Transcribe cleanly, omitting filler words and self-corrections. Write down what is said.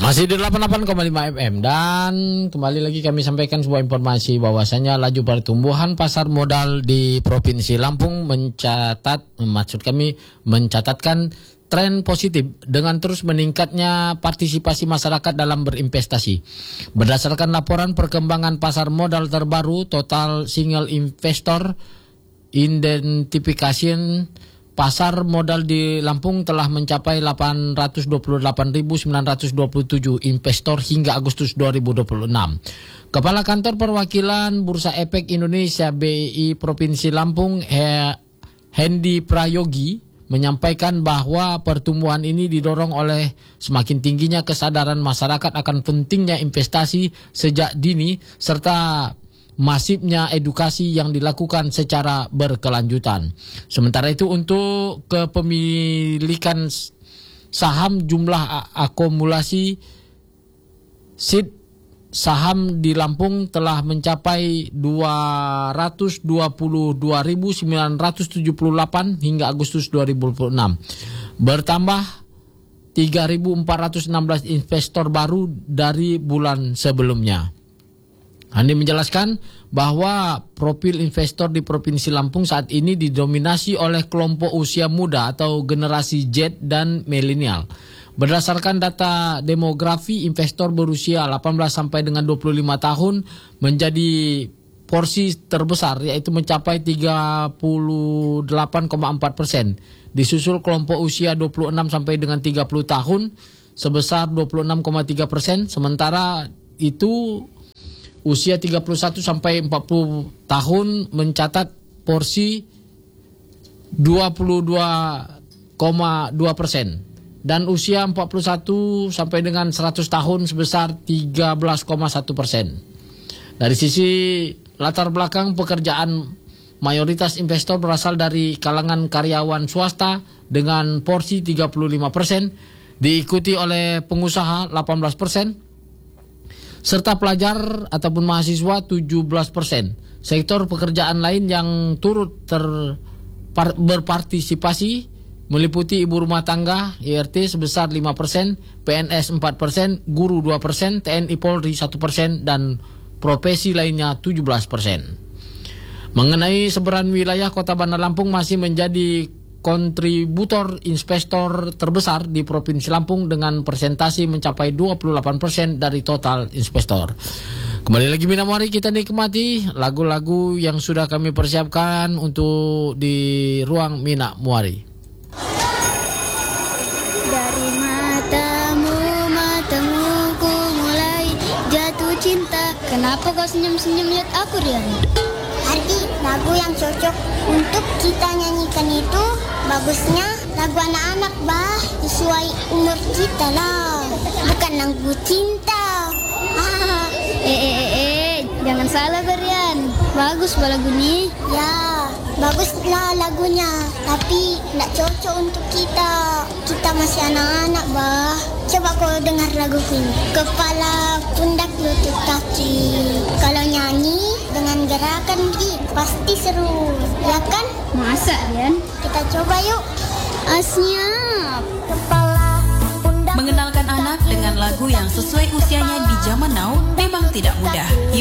Masih di 88,5 FM dan kembali lagi kami sampaikan sebuah informasi bahwasanya laju pertumbuhan pasar modal di Provinsi Lampung mencatatkan tren positif dengan terus meningkatnya partisipasi masyarakat dalam berinvestasi. Berdasarkan laporan perkembangan pasar modal terbaru, total single investor identification pasar modal di Lampung telah mencapai 828.927 investor hingga Agustus 2026. Kepala Kantor Perwakilan Bursa Efek Indonesia BEI Provinsi Lampung, Hendy Prayogi, menyampaikan bahwa pertumbuhan ini didorong oleh semakin tingginya kesadaran masyarakat akan pentingnya investasi sejak dini serta masifnya edukasi yang dilakukan secara berkelanjutan. Sementara itu untuk kepemilikan saham, jumlah akumulasi SID saham di Lampung telah mencapai 222.978 hingga Agustus 2026. Bertambah 3.416 investor baru dari bulan sebelumnya. Andi menjelaskan bahwa profil investor di Provinsi Lampung saat ini didominasi oleh kelompok usia muda atau generasi Z dan milenial. Berdasarkan data demografi, investor berusia 18 sampai dengan 25 tahun menjadi porsi terbesar, yaitu mencapai 38,4%. Disusul kelompok usia 26 sampai dengan 30 tahun sebesar 26,3%, sementara itu usia 31 sampai 40 tahun mencatat porsi 22,2% dan usia 41 sampai dengan 100 tahun sebesar 13,1%. Dari sisi latar belakang pekerjaan, mayoritas investor berasal dari kalangan karyawan swasta dengan porsi 35%, diikuti oleh pengusaha 18%, serta pelajar ataupun mahasiswa 17%. Sektor pekerjaan lain yang turut berpartisipasi meliputi ibu rumah tangga (IRT) sebesar 5%, PNS 4%, guru 2%, TNI Polri 1%, dan profesi lainnya 17%. Mengenai sebaran wilayah, Kota Bandar Lampung masih menjadi kontributor investor terbesar di Provinsi Lampung dengan persentase mencapai 28% dari total investor. Kembali lagi Mina Muari, kita nikmati lagu-lagu yang sudah kami persiapkan untuk di ruang Mina Muari. Dari matamu ku mulai jatuh cinta. Kenapa kau senyum-senyum lihat aku, Rian? Ardi, lagu yang cocok untuk kita nyanyikan itu bagusnya lagu anak-anak, bah, sesuai umur kita lah, bukan lagu cinta. Jangan salah, Berian. Bagus lagu ini. Ya, baguslah lagunya, tapi tidak cocok untuk kita. Kita masih anak-anak, bah. Coba kau dengar lagu ini. Kepala, pundak, lutut, kaki. Kalau nyanyi dengan gerakan pasti seru, ya kan? Masa, Rian? Kita coba yuk. Siap. Kepala, pundak. Mengenalkan anak dengan lagu yang sesuai usianya di zaman now memang tidak mudah.